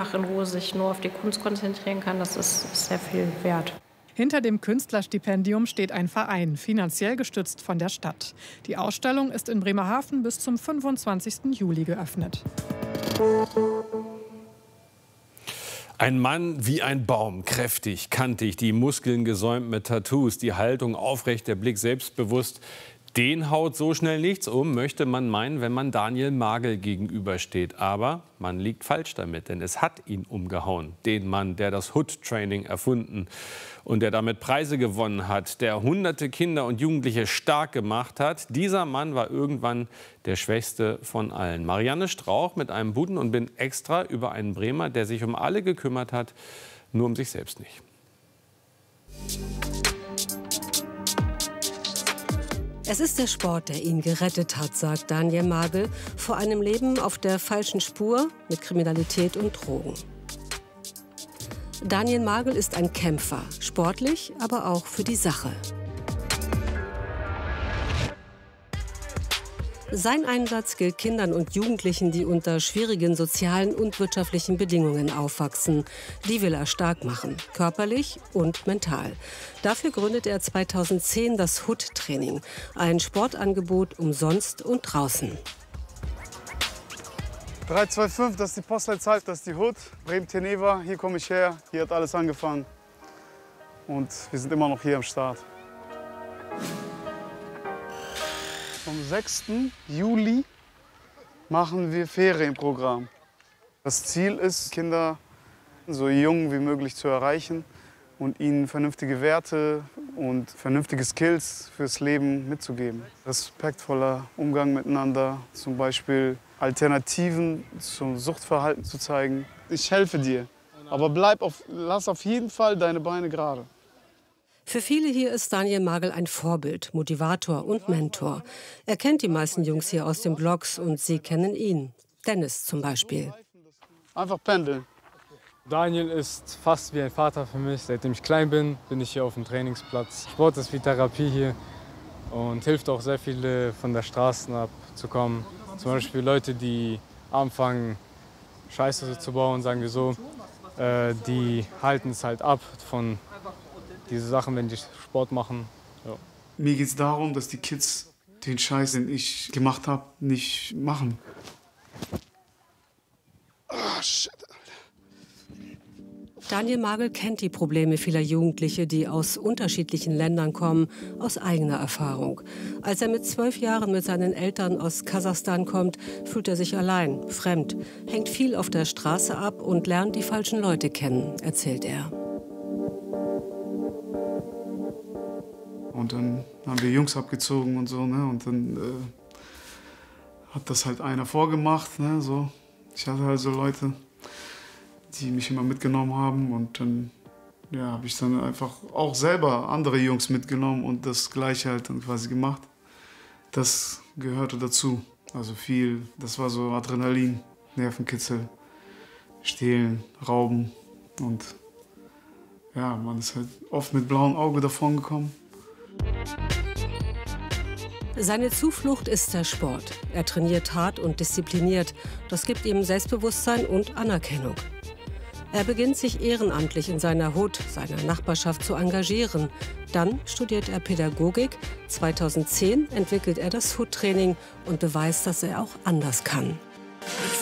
einfach in Ruhe sich nur auf die Kunst konzentrieren kann, das ist sehr viel wert. Hinter dem Künstlerstipendium steht ein Verein, finanziell gestützt von der Stadt. Die Ausstellung ist in Bremerhaven bis zum 25. Juli geöffnet. Ein Mann wie ein Baum, kräftig, kantig, die Muskeln gesäumt mit Tattoos, die Haltung aufrecht, der Blick selbstbewusst. Den haut so schnell nichts um, möchte man meinen, wenn man Daniel Magel gegenübersteht. Aber man liegt falsch damit, denn es hat ihn umgehauen. Den Mann, der das Hood-Training erfunden und der damit Preise gewonnen hat, der hunderte Kinder und Jugendliche stark gemacht hat. Dieser Mann war irgendwann der schwächste von allen. Marianne Strauch mit einem Buden und Bin extra über einen Bremer, der sich um alle gekümmert hat, nur um sich selbst nicht. Es ist der Sport, der ihn gerettet hat, sagt Daniel Magel, vor einem Leben auf der falschen Spur mit Kriminalität und Drogen. Daniel Magel ist ein Kämpfer, sportlich, aber auch für die Sache. Sein Einsatz gilt Kindern und Jugendlichen, die unter schwierigen sozialen und wirtschaftlichen Bedingungen aufwachsen. Die will er stark machen, körperlich und mental. Dafür gründet er 2010 das Hood-Training, ein Sportangebot umsonst und draußen. 325, das ist die Postleitzahl, das ist die Hood, Bremen-Teneva, hier komme ich her, hier hat alles angefangen. Und wir sind immer noch hier am Start. Am 6. Juli machen wir Ferienprogramm. Das Ziel ist, Kinder so jung wie möglich zu erreichen und ihnen vernünftige Werte und vernünftige Skills fürs Leben mitzugeben. Respektvoller Umgang miteinander, zum Beispiel Alternativen zum Suchtverhalten zu zeigen. Ich helfe dir, aber lass auf jeden Fall deine Beine gerade. Für viele hier ist Daniel Magel ein Vorbild, Motivator und Mentor. Er kennt die meisten Jungs hier aus den Blogs und sie kennen ihn. Dennis zum Beispiel. Einfach pendeln. Daniel ist fast wie ein Vater für mich. Seitdem ich klein bin, bin ich hier auf dem Trainingsplatz. Sport ist wie Therapie hier und hilft auch sehr viele von der Straße abzukommen. Zum Beispiel Leute, die anfangen, Scheiße zu bauen, sagen wir so, die halten es halt ab von diese Sachen, wenn die Sport machen. Ja. Mir geht es darum, dass die Kids den Scheiß, den ich gemacht habe, nicht machen. Ah, shit. Daniel Magel kennt die Probleme vieler Jugendliche, die aus unterschiedlichen Ländern kommen, aus eigener Erfahrung. Als er mit 12 Jahren mit seinen Eltern aus Kasachstan kommt, fühlt er sich allein, fremd, hängt viel auf der Straße ab und lernt die falschen Leute kennen, erzählt er. Und dann haben wir Jungs abgezogen und so, ne? Und dann hat das halt einer vorgemacht, ne? So. Ich hatte halt so Leute, die mich immer mitgenommen haben. Und dann habe ich dann einfach auch selber andere Jungs mitgenommen und das Gleiche halt dann quasi gemacht. Das gehörte dazu. Also viel, das war so Adrenalin, Nervenkitzel, Stehlen, Rauben. Und ja, man ist halt oft mit blauem Auge davon gekommen. Seine Zuflucht ist der Sport. Er trainiert hart und diszipliniert. Das gibt ihm Selbstbewusstsein und Anerkennung. Er beginnt sich ehrenamtlich in seiner Hut, seiner Nachbarschaft zu engagieren. Dann studiert er Pädagogik. 2010 entwickelt er das Hood-Training und beweist, dass er auch anders kann.